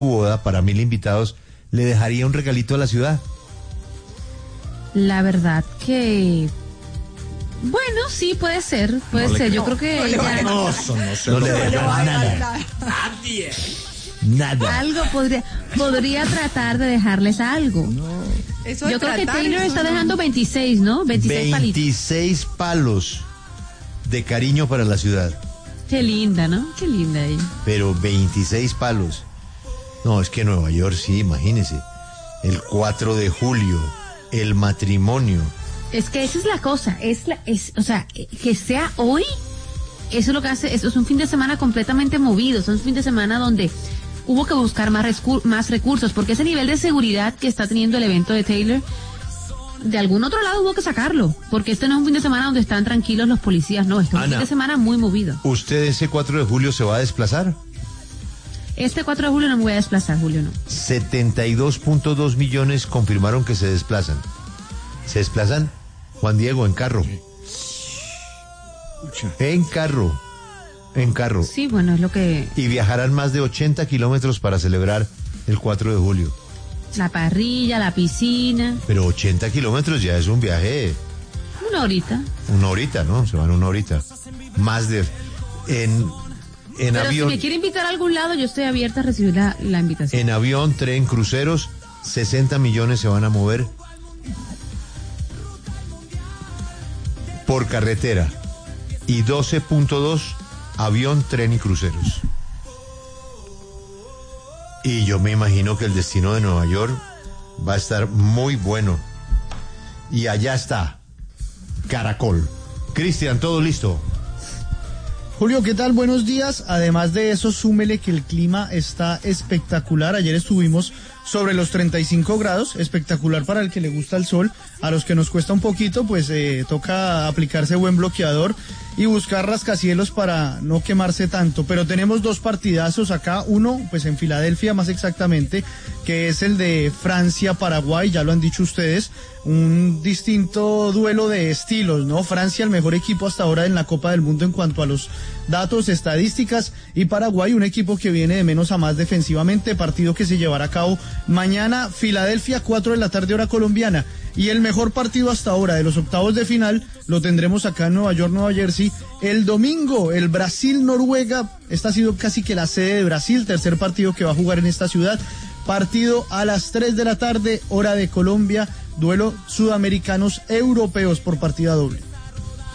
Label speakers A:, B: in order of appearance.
A: boda para 1.000 invitados, ¿le dejaría un regalito a la ciudad?
B: La verdad que... Bueno, sí, puede ser. Yo creo que ella...
A: No le dejaría nada.
C: Nadie.
A: Nada.
B: Algo podría tratar de dejarles algo.
D: Eso
B: Yo creo que Taylor está dejando 26, ¿no? 26 palitos.
A: 26 palos de cariño para la ciudad.
B: Qué linda, ¿no? Qué linda ella.
A: Pero 26 palos. No, es que Nueva York, sí, imagínese. El 4 de julio, el matrimonio.
B: Es que esa es la cosa. O sea, que sea hoy, eso es lo que hace. Eso es un fin de semana completamente movido. Es un fin de semana donde hubo que buscar más recursos, porque ese nivel de seguridad que está teniendo el evento de Taylor, de algún otro lado hubo que sacarlo, porque este no es un fin de semana donde están tranquilos los policías, no, este es un fin de semana muy movido.
A: ¿Usted ese 4 de julio se va a desplazar?
B: Este 4 de julio no me voy a desplazar, Julio, no.
A: 72.2 millones confirmaron que se desplazan. ¿Se desplazan, Juan Diego, en carro? En carro.
B: Sí, bueno, es lo que...
A: Y viajarán más de 80 kilómetros para celebrar el 4 de julio.
B: La parrilla, la piscina.
A: Pero 80 kilómetros ya es un viaje.
B: Una horita.
A: Una horita, ¿no? Se van una horita. Más de... En
B: Pero
A: avión.
B: si me quiere invitar a algún lado, yo estoy abierta a recibir la invitación.
A: En avión, tren, cruceros, 60 millones se van a mover por carretera. Y 12.2 avión, tren y cruceros. Y yo me imagino que el destino de Nueva York va a estar muy bueno. Y allá está Caracol. Cristian, ¿todo listo?
E: Julio, ¿qué tal? Buenos días. Además de eso, súmele que el clima está espectacular. Ayer estuvimos sobre los 35 grados, espectacular para el que le gusta el sol. A los que nos cuesta un poquito, pues toca aplicarse buen bloqueador y buscar rascacielos para no quemarse tanto. Pero tenemos dos partidazos acá, uno pues en Filadelfia más exactamente, que es el de Francia-Paraguay, ya lo han dicho ustedes, un distinto duelo de estilos, ¿no? Francia el mejor equipo hasta ahora en la Copa del Mundo en cuanto a los datos, estadísticas, y Paraguay un equipo que viene de menos a más defensivamente, partido que se llevará a cabo mañana, Filadelfia, 4 de la tarde hora colombiana. Y el mejor partido hasta ahora de los octavos de final lo tendremos acá en Nueva York, Nueva Jersey, el domingo, el Brasil-Noruega. Esta ha sido casi que la sede de Brasil, tercer partido que va a jugar en esta ciudad. Partido a las 3 de la tarde, hora de Colombia, duelo sudamericanos europeos por partida doble.